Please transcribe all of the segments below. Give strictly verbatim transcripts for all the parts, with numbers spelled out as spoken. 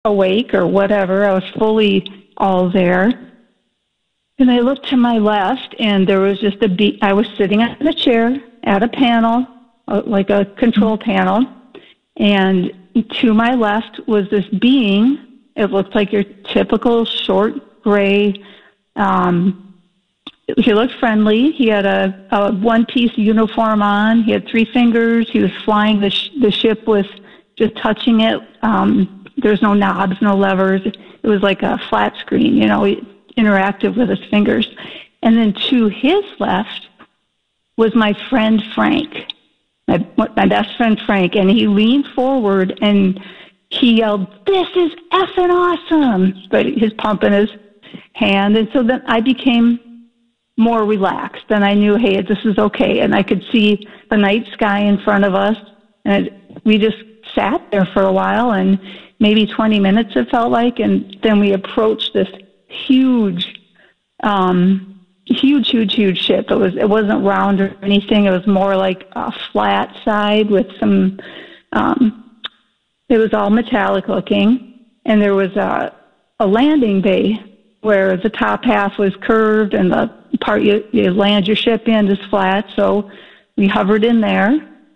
awake or whatever. I was fully all there. And I looked to my left, and there was just a be- I was sitting on a chair at a panel, uh, like a control panel, and to my left was this being. It looked like your typical short gray. Um, he looked friendly. He had a, a one-piece uniform on. He had three fingers. He was flying the sh- the ship with just touching it. Um, there's no knobs, no levers. It was like a flat screen, you know, interactive with his fingers. And then to his left was my friend Frank, my, my best friend Frank, and he leaned forward and he yelled, "This is effing awesome!" But his pump in his hand. And so then I became more relaxed, and I knew, hey, this is okay. And I could see the night sky in front of us, and we just sat there for a while, and maybe twenty minutes it felt like, and then we approached this huge, um, huge, huge, huge ship. It was, it wasn't round or anything. It was more like a flat side with some, um, it was all metallic looking, and there was a, a landing bay where the top half was curved and the part you, you land your ship in is flat. So we hovered in there,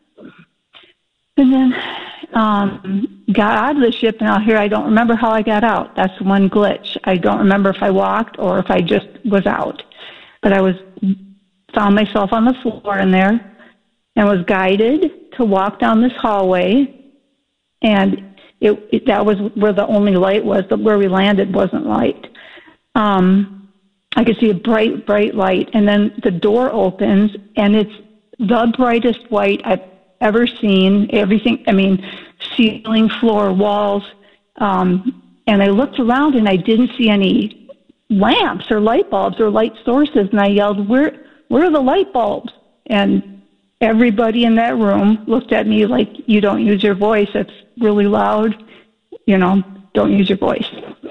and then um, got out of the ship. And out here, I don't remember how I got out. That's one glitch. I don't remember if I walked or if I just was out. But I was found myself on the floor in there and was guided to walk down this hallway. And it, it that was where the only light was. But where we landed wasn't light. Um, I could see a bright, bright light, and then the door opens, and it's the brightest white I've ever seen. Everything, I mean, ceiling, floor, walls, um, and I looked around, and I didn't see any lamps or light bulbs or light sources, and I yelled, where, where are the light bulbs? And everybody in that room looked at me like, you don't use your voice. It's really loud. You know, don't use your voice.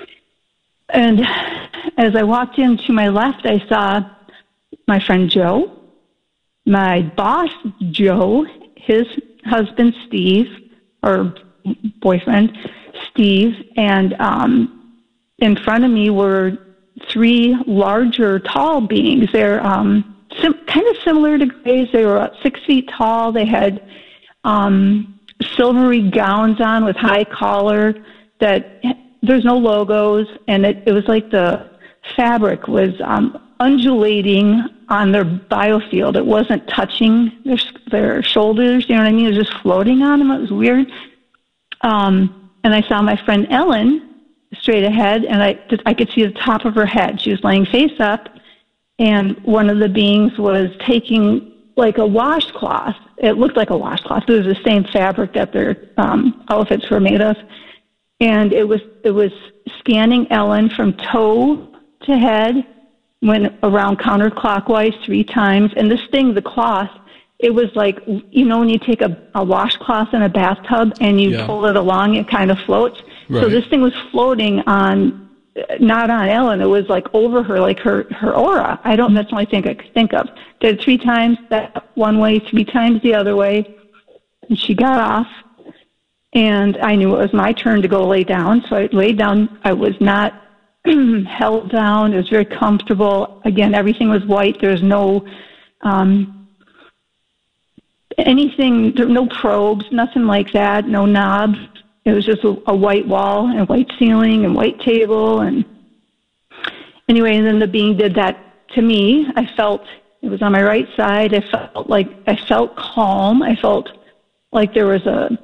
And as I walked in to my left, I saw my friend Joe, my boss Joe, his husband Steve, or boyfriend Steve, and um, in front of me were three larger, tall beings. They're um, sim- kind of similar to Grays. They were about six feet tall. They had um, silvery gowns on with high collar that... There's no logos, and it, it was like the fabric was um, undulating on their biofield. It wasn't touching their, their shoulders, you know what I mean? It was just floating on them. It was weird. Um, and I saw my friend Ellen straight ahead, and I, I could see the top of her head. She was laying face up, and one of the beings was taking like a washcloth. It looked like a washcloth. It was the same fabric that their um, outfits were made of. And it was it was scanning Ellen from toe to head, went around counterclockwise three times. And this thing, the cloth, it was like, you know, when you take a, a washcloth in a bathtub and you yeah. pull it along, it kind of floats. Right. So this thing was floating on, not on Ellen. It was like over her, like her, her aura. I don't, that's the only thing I could think of. Did it three times that one way, three times the other way. And she got off. And I knew it was my turn to go lay down, so I laid down. I was not held down. It was very comfortable. Again, everything was white. There was no um, anything, no probes, nothing like that, no knobs. It was just a, a white wall and white ceiling and white table. And anyway, and then the being did that to me. I felt, it was on my right side. I felt like, I felt calm. I felt like there was a,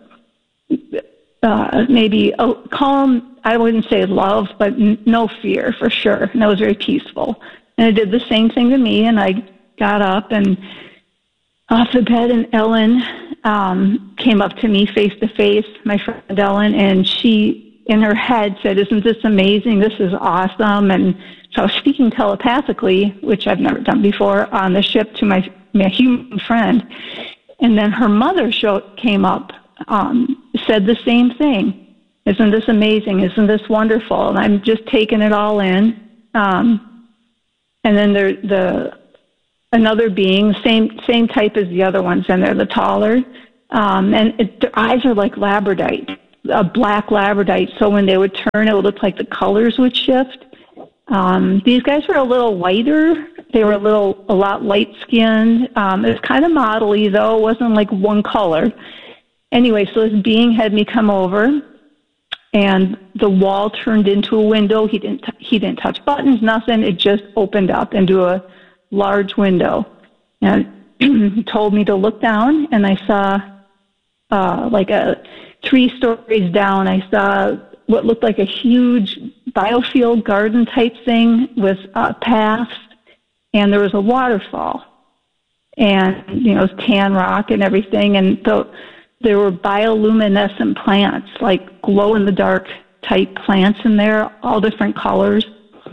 Uh, maybe a calm, I wouldn't say love, but n- no fear for sure. And that was very peaceful. And it did the same thing to me, and I got up and off the bed, and Ellen um, came up to me face to face, my friend Ellen, and she, in her head, said, "Isn't this amazing? This is awesome." And so I was speaking telepathically, which I've never done before, on the ship to my, my human friend. And then her mother show, came up. Um, said the same thing. Isn't this amazing? Isn't this wonderful? And I'm just taking it all in. Um, and then there, the another being, same same type as the other ones, and they're the taller. Um, and it, their eyes are like labradite. a black labradorite. So when they would turn, it would look like the colors would shift. Um, these guys were a little whiter. They were a little, a lot light-skinned. Um, it was kind of modelly, though. It wasn't like one color. Anyway, so this being had me come over, and the wall turned into a window. He didn't, t- he didn't touch buttons, nothing. It just opened up into a large window. And he told me to look down, and I saw, uh, like a three stories down, I saw what looked like a huge biofield garden type thing with uh, paths, and there was a waterfall, and you know, it was tan rock and everything, and so there were bioluminescent plants, like glow in the dark type plants in there, all different colors.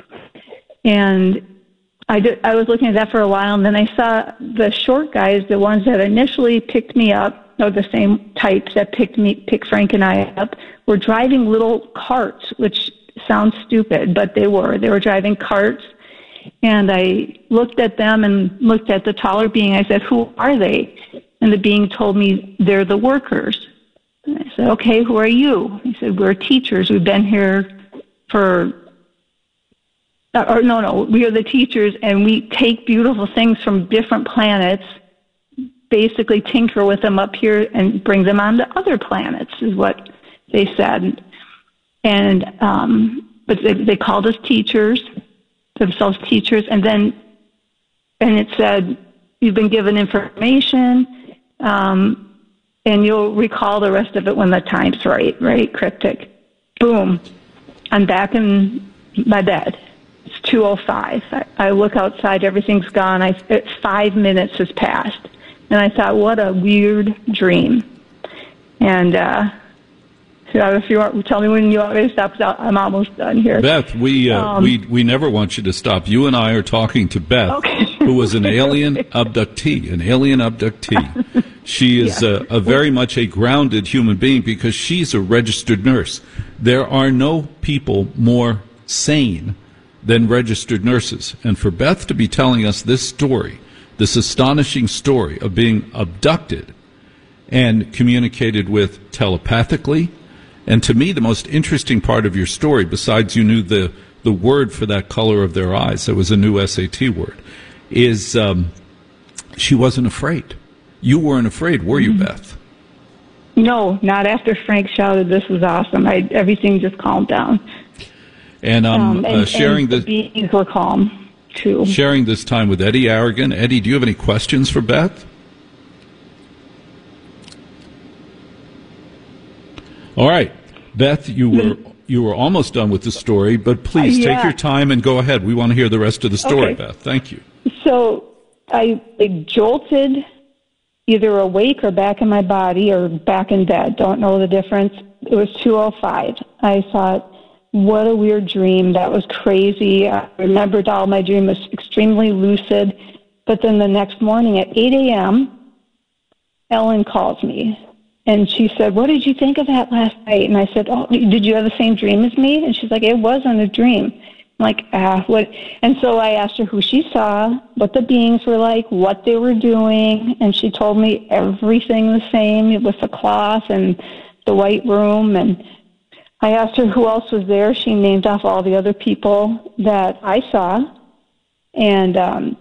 And I did, I was looking at that for a while, and then I saw the short guys, the ones that initially picked me up, or the same types that picked me, picked Frank and I up, were driving little carts, which sounds stupid, but they were. They were driving carts, and I looked at them and looked at the taller being. I said, "Who are they?" And the being told me, "They're the workers." And I said, "Okay, who are you?" He said, "We're teachers. We've been here for, or no, no, we are the teachers, and we take beautiful things from different planets, basically tinker with them up here and bring them on to other planets," is what they said. And, um, but they, they called us teachers, themselves teachers, and then, and it said, "You've been given information, um, and you'll recall the rest of it when the time's right," right? Cryptic. Boom. I'm back in my bed. It's two oh five. I, I look outside, everything's gone. I, five minutes has passed. And I thought, what a weird dream. And uh, so if you want, tell me when you want me to stop. I'm almost done here. Beth, we uh, um, we we never want you to stop. You and I are talking to Beth, okay. who was an alien abductee, an alien abductee. She is yeah. a, a very much a grounded human being because she's a registered nurse. There are no people more sane than registered nurses. And for Beth to be telling us this story, this astonishing story of being abducted and communicated with telepathically. And to me, the most interesting part of your story, besides you knew the, the word for that color of their eyes, that was a new S A T word, is um, she wasn't afraid. You weren't afraid, were you, Beth? No, not after Frank shouted, "This was awesome." I, everything just calmed down. And, um, um, and, uh, sharing and the, the beings were calm. Too. Sharing this time with Eddie Aragon. Eddie, do you have any questions for Beth? All right. Beth, you were you were almost done with the story, but please yeah. take your time and go ahead. We want to hear the rest of the story, okay. Beth. Thank you. So I like, jolted either awake or back in my body or back in bed. Don't know the difference. It was two oh five. I thought, what a weird dream. That was crazy. I remembered all my dream was extremely lucid. But then the next morning at eight a.m., Ellen calls me. And she said, "What did you think of that last night?" And I said, "Oh, did you have the same dream as me?" And she's like, "It wasn't a dream." I'm like, ah, what? And so I asked her who she saw, what the beings were like, what they were doing. And she told me everything the same with the cloth and the white room. And I asked her who else was there. She named off all the other people that I saw. And um,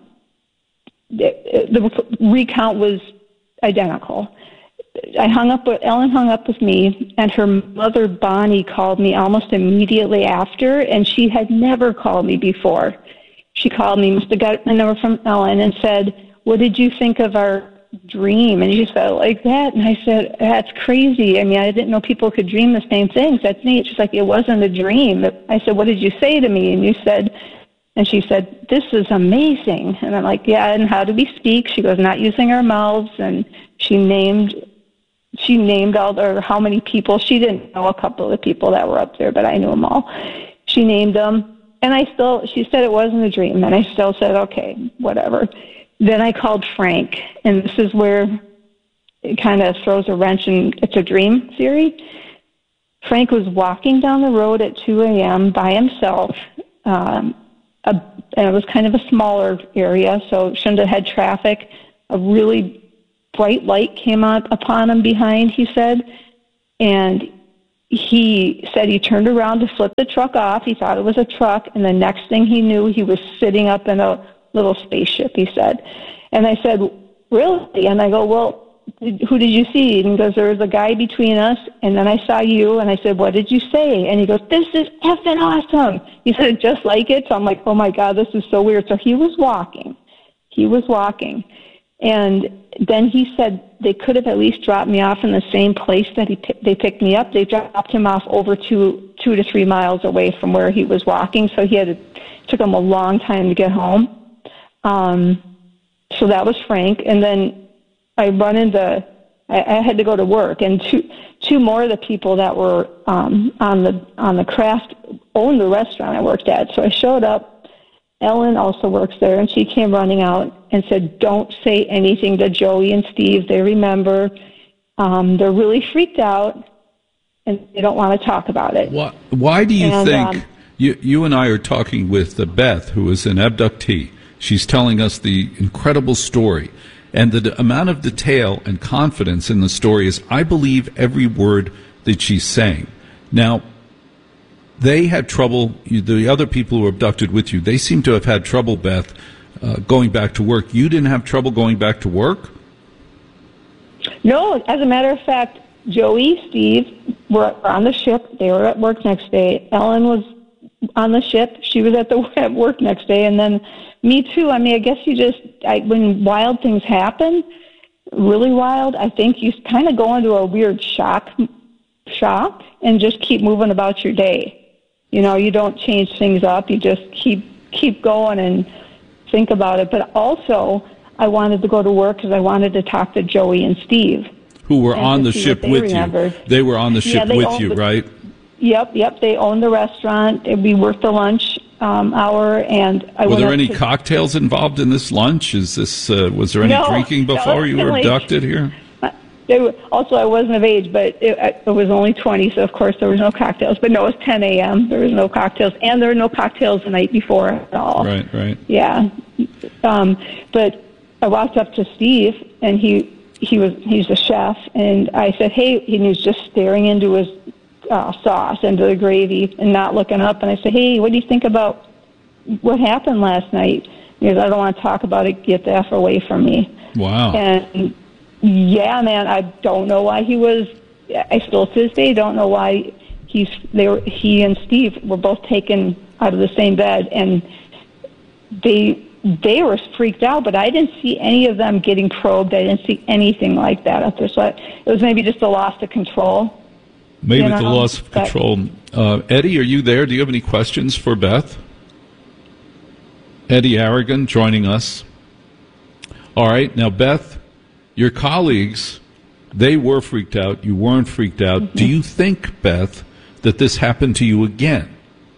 the, the recount was identical. I hung up with, Ellen hung up with me, and her mother, Bonnie, called me almost immediately after, and she had never called me before. She called me, must have got my number from Ellen, and said, "What did you think of our dream?" And she said, "Like that?" And I said, "That's crazy. I mean, I didn't know people could dream the same things. That's neat." She's like, "It wasn't a dream." I said, "What did you say to me?" And you said, and she said, "This is amazing." And I'm like, "Yeah, and how do we speak?" She goes, "Not using our mouths." And she named She named all the, how many people. She didn't know a couple of the people that were up there, but I knew them all. She named them. And I still, she said it wasn't a dream. And I still said, okay, whatever. Then I called Frank. And this is where it kind of throws a wrench in, it's a dream theory. Frank was walking down the road at two a.m. by himself. Um, a, and it was kind of a smaller area, so shouldn't have had traffic. A really bright light came up upon him behind, he said, and he said he turned around to flip the truck off. He thought it was a truck, and the next thing he knew, he was sitting up in a little spaceship, he said. And I said, really? And I go, well, who did you see? And he goes, there was a guy between us, and then I saw you, and I said, what did you say? And he goes, this is effing awesome. He said, just like it. So I'm like, oh, my God, this is so weird. So he was walking. He was walking. And then he said they could have at least dropped me off in the same place that he they picked me up. They dropped him off over two two to three miles away from where he was walking, so he had to, took him a long time to get home. Um, so that was Frank. And then I run into, I, I had to go to work, and two two more of the people that were um, on the on the craft owned the restaurant I worked at. So I showed up. Ellen also works there, and she came running out and said, don't say anything to Joey and Steve. They remember. Um, they're really freaked out, and they don't want to talk about it. Why, why do you and, think, um, you, you and I are talking with uh, Beth, who is an abductee. She's telling us the incredible story. And the d- amount of detail and confidence in the story is, I believe every word that she's saying. Now, they had trouble, the other people who were abducted with you, they seem to have had trouble, Beth, uh, going back to work. You didn't have trouble going back to work? No, as a matter of fact, Joey, Steve were on the ship. They were at work next day. Ellen was on the ship. She was at the at work next day. And then me too. I mean, I guess you just, I, when wild things happen, really wild, I think you kind of go into a weird shock, shock and just keep moving about your day. You know, you don't change things up. You just keep keep going and think about it. But also, I wanted to go to work because I wanted to talk to Joey and Steve. Who were on the ship with remembered. you. They were on the ship yeah, with you, the, right? Yep, yep. They owned the restaurant. We worked the lunch um, hour. and I Were there any to, cocktails involved in this lunch? Is this uh, Was there any no, drinking before no, you were like, abducted here? They were, also, I wasn't of age, but it, it was only twenty, so of course there was no cocktails. But no, it was ten a.m. There was no cocktails, and there were no cocktails the night before at all. Right, right. Yeah. Um, but I walked up to Steve, and he he was he's the chef, and I said, hey, and he was just staring into his uh, sauce, into the gravy, and not looking up. And I said, hey, what do you think about what happened last night? He goes, I don't want to talk about it. Get the F away from me. Wow. And yeah, man, I don't know why he was. I still to this day don't know why he's. They were. He and Steve were both taken out of the same bed, and they they were freaked out. But I didn't see any of them getting probed. I didn't see anything like that up there. So I, it was maybe just a loss of control. Maybe you know? the loss of control. Uh, Eddie, are you there? Do you have any questions for Beth? Eddie Aragon joining us. All right, now Beth. Your colleagues, they were freaked out. You weren't freaked out. Mm-hmm. Do you think, Beth, that this happened to you again?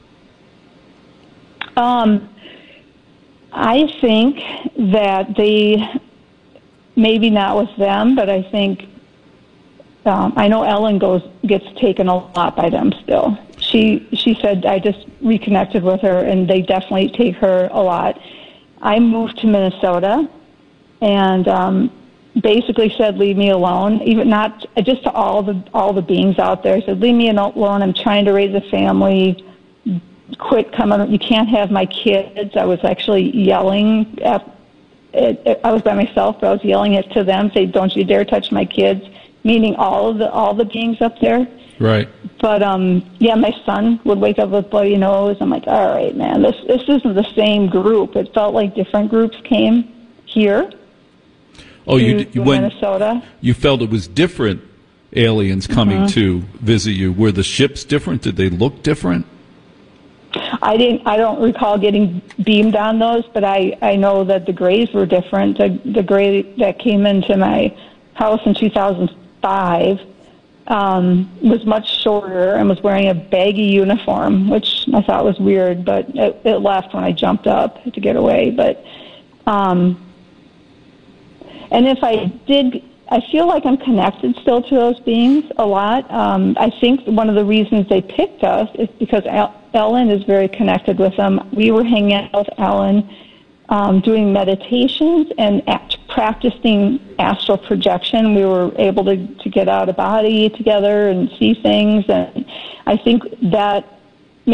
Um, I think that they, maybe not with them, but I think, um, I know Ellen goes gets taken a lot by them still. She she said, I just reconnected with her, and they definitely take her a lot. I moved to Minnesota, and um basically said, leave me alone, even not just to all the all the beings out there. I said, leave me alone. I'm trying to raise a family. Quit coming. You can't have my kids. I was actually yelling at, at, I was by myself, but I was yelling it to them, say, don't you dare touch my kids, meaning all of the all the beings up there. Right. But um yeah, my son would wake up with bloody nose. I'm like, all right, man, this this isn't the same group. It felt like different groups came here. Oh, you, you went, Minnesota. You felt it was different aliens coming mm-hmm. to visit you. Were the ships different? Did they look different? I didn't. I don't recall getting beamed on those, but I, I know that the grays were different. The the gray that came into my house in two thousand five um, was much shorter and was wearing a baggy uniform, which I thought was weird, but it, it left when I jumped up to get away. But um, and if I did, I feel like I'm connected still to those beings a lot. Um, I think one of the reasons they picked us is because Al- Ellen is very connected with them. We were hanging out with Ellen, um, doing meditations and act- practicing astral projection. We were able to, to get out of body together and see things. And I think that